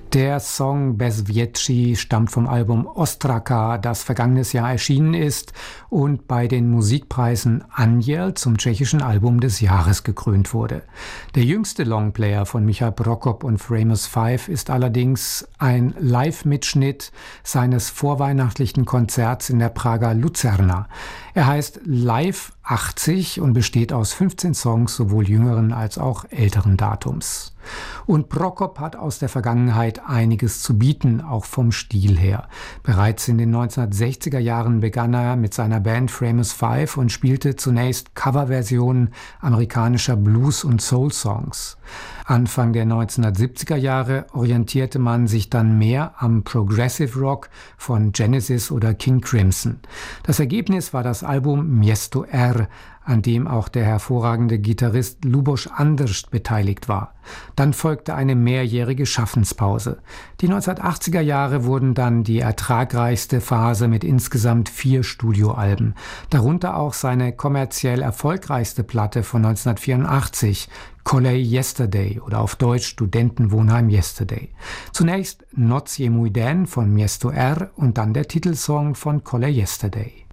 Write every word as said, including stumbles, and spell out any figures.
Der Song Bez Větší stammt vom Album Ostraka, das vergangenes Jahr erschienen ist und bei den Musikpreisen Anděl zum tschechischen Album des Jahres gekrönt wurde. Der jüngste Longplayer von Michal Prokop und Famous Five ist allerdings ein Live-Mitschnitt seines vorweihnachtlichen Konzerts in der Prager Luzerna. Er heißt Live achtzig und besteht aus fünfzehn Songs sowohl jüngeren als auch älteren Datums. Und Prokop hat aus der Vergangenheit einiges zu bieten, auch vom Stil her. Bereits in den neunzehnhundertsechziger Jahren begann er mit seiner Band Famous Five und spielte zunächst Coverversionen amerikanischer Blues- und Soul-Songs. Anfang der neunzehnhundertsiebziger Jahre orientierte man sich dann mehr am Progressive Rock von Genesis oder King Crimson. Das Ergebnis war das Album Město R, an dem auch der hervorragende Gitarrist Luboš Andršť beteiligt war. Dann folgte eine mehrjährige Schaffenspause. Die neunzehnhundertachtziger Jahre wurden dann die ertragreichste Phase mit insgesamt vier Studioalben. Darunter auch seine kommerziell erfolgreichste Platte von neunzehnhundertvierundachtzig, Kolej Yesterday oder auf Deutsch Studentenwohnheim Yesterday. Zunächst Noc je můj den von Město R und dann der Titelsong von Kolej Yesterday.